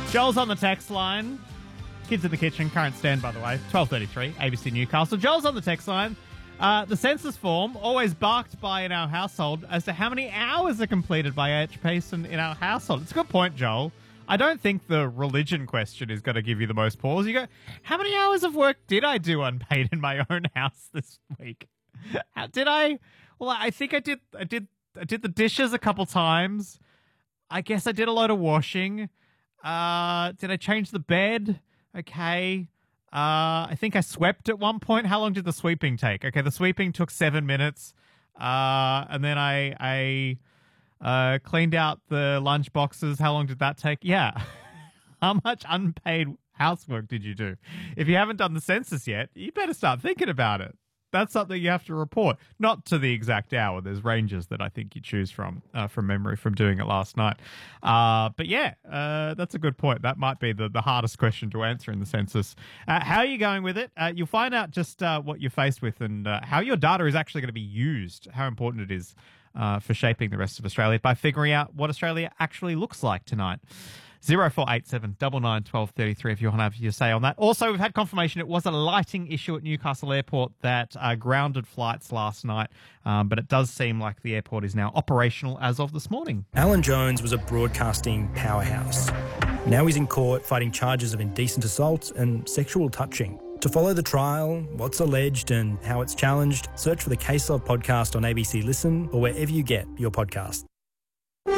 Joel's on the text line. Kids in the kitchen, current stand, by the way, 12:33, ABC Newcastle. Joel's on the text line. The census form, always barked by in our household as to how many hours are completed by A.H. Payson in our household. It's a good point, Joel. I don't think the religion question is going to give you the most pause. You go, how many hours of work did I do unpaid in my own house this week? Did I? Well, I think I did the dishes a couple times. I guess I did a lot of washing. Did I change the bed? Okay. I think I swept at one point. How long did the sweeping take? Okay, the sweeping took 7 minutes. And then I cleaned out the lunch boxes. How long did that take? Yeah. How much unpaid housework did you do? If you haven't done the census yet, you better start thinking about it. That's something you have to report. Not to the exact hour. There's ranges that I think you choose from memory from doing it last night. But yeah, that's a good point. That might be the hardest question to answer in the census. How are you going with it? You'll find out just what you're faced with and how your data is actually going to be used, how important it is for shaping the rest of Australia by figuring out what Australia actually looks like tonight. 0487 99 12 33 if you want to have your say on that. Also, we've had confirmation it was a lighting issue at Newcastle Airport that grounded flights last night, but it does seem like the airport is now operational as of this morning. Alan Jones was a broadcasting powerhouse. Now he's in court fighting charges of indecent assault and sexual touching. To follow the trial, what's alleged and how it's challenged, search for the Case Of podcast on ABC Listen or wherever you get your podcasts.